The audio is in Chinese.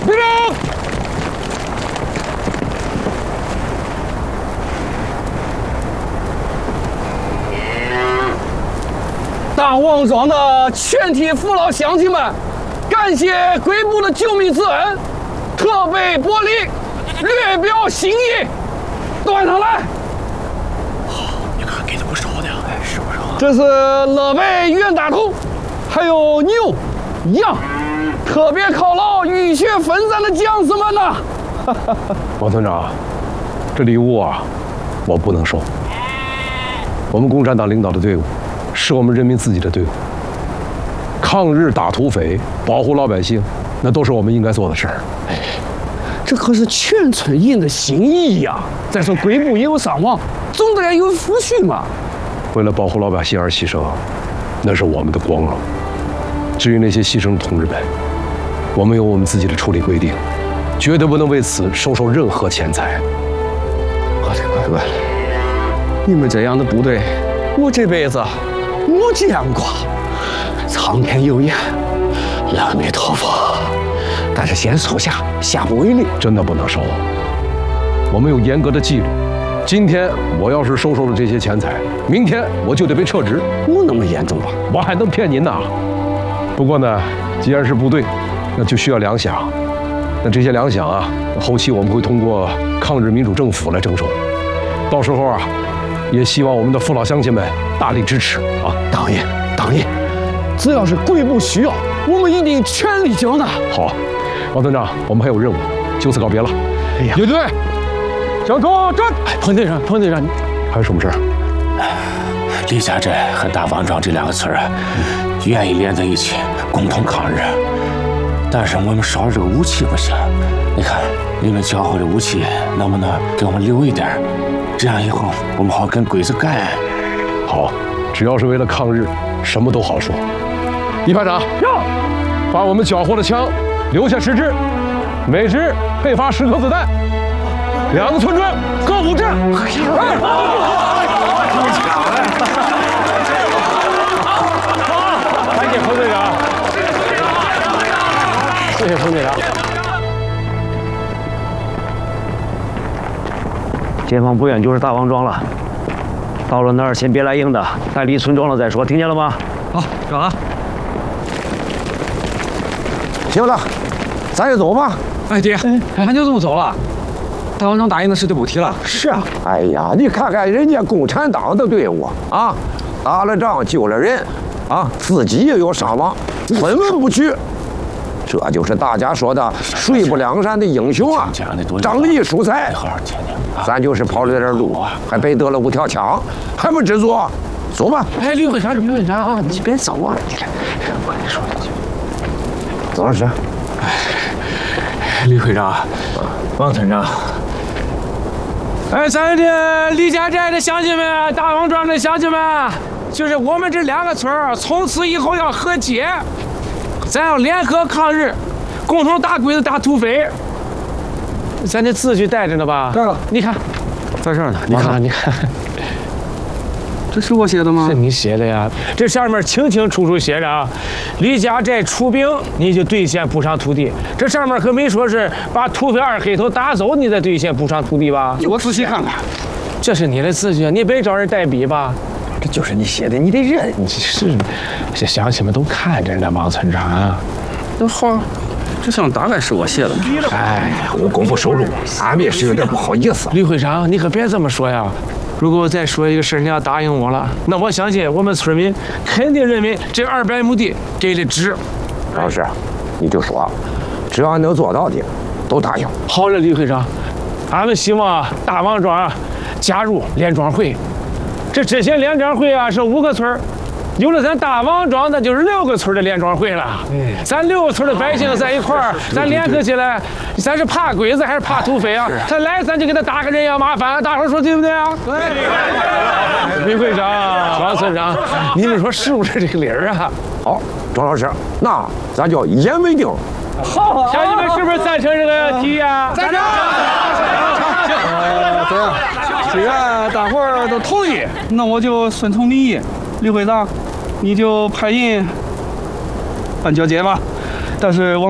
立正。大王庄的全体父老乡亲们，感谢贵部的救命之恩，特备薄礼，略表心意。端上来。 你看给的不少的呀，哎，是不少。 这是乐备袁大头，还有牛、羊，特别犒劳浴血奋战的将士们呐。 王村长，这礼物啊，我不能收。我们共产党领导的队伍，是我们人民自己的队伍。抗日打土匪，保护老百姓，那都是我们应该做的事儿。 这可是全村人的心意呀！再说贵部也有伤亡，总得有抚恤嘛。 为了保护老百姓而牺牲，那是我们的光荣。至于那些牺牲的同志们，我们有我们自己的处理规定，绝对不能为此收任何钱财。 好的，乖乖，你们这样的部队，我这辈子没见过。苍天有眼，阿弥陀佛。但是先收下，下不为例。 真的不能收。我们有严格的纪律。今天我要是收了这些钱财，明天我就得被撤职。 没那么严重吧？ 我还能骗您呐？不过呢，既然是部队，那就需要粮饷。那这些粮饷啊，后期我们会通过抗日民主政府来征收。到时候啊，也希望我们的父老乡亲们大力支持啊！ 当然，只要是贵部需要，我们一定全力交纳。 好。王村长，我们还有任务，就此告别了。 哎呀， 乐队，向左站。 彭队长， 还有什么事儿？ 李家寨和大王庄这两个村愿意连在一起，共同抗日。但是我们少了这个武器不行。你看，你们交好的武器，能不能给我们留一点？这样以后我们好跟鬼子干。 好，只要是为了抗日，什么都好说。李排长，把我们缴获的枪留下10支，每支配发10颗子弹，2个村庄各5支。 感谢彭队长，谢谢彭队长。前方不远就是大王庄了，到了那儿先别来硬的，待离村庄了再说，听见了吗？ 好，走啊。 行了，咱也走吧。 哎，爹，俺就这么走了。大王庄答应的事就不提了。 是啊，哎呀，你看看人家共产党的队伍啊，打了仗救了人，啊，自己也有伤亡，分文不取。这就是大家说的水泊梁山的英雄啊，仗义疏财。咱就是跑了点路，还被得了5条枪，还不知足。走吧。 哎，吕会长啊，你别走啊！你看，我跟你说一句。 走老师。 吕会长，王村长。 哎，咱这李家寨的乡亲们，大王庄的乡亲们，就是我们这2个村从此以后要和解，咱要联合抗日，共同打鬼子、打土匪。咱这字据带着呢吧？ 带了。 你看， 在这儿呢。 你看， 这是我写的吗？ 是你写的呀。这上面清清楚楚写着啊，李家寨出兵，你就兑现补偿土地。这上面可没说是把土匪2黑头打走，你再兑现补偿土地吧？ 我仔细看看， 这是你的字据，你别找人代笔吧？ 这就是你写的，你得认。 是，这乡亲们都看着呢，王村长啊。 那好。这像大概是我写的。哎，我功夫手中，俺们也是有点不好意思。 吕会长，你可别这么说呀！如果我再说一个事，你要答应我了，那我相信我们村民肯定认为这200亩地给的值。 老师，你就说，只要能做到的，都答应。 好了，吕会长，俺们希望大王庄加入联庄会。这之前联庄会啊是5个村。有了咱大王庄，那就是6个村的联庄会了。咱6个村的百姓在一块儿，咱联合起来，咱是怕鬼子还是怕土匪啊？他来，咱就给他打个人仰马翻，大伙说对不对啊？对。吕会长、王村长，你们说是不是这个理儿啊？ 好，庄老师，那咱就一言为定。 好，乡亲们是不是赞成这个提议啊？ 赞成。 这样，既然大伙儿都同意，那我就顺从民意。吕会长。你就派人办交接吧，但是我。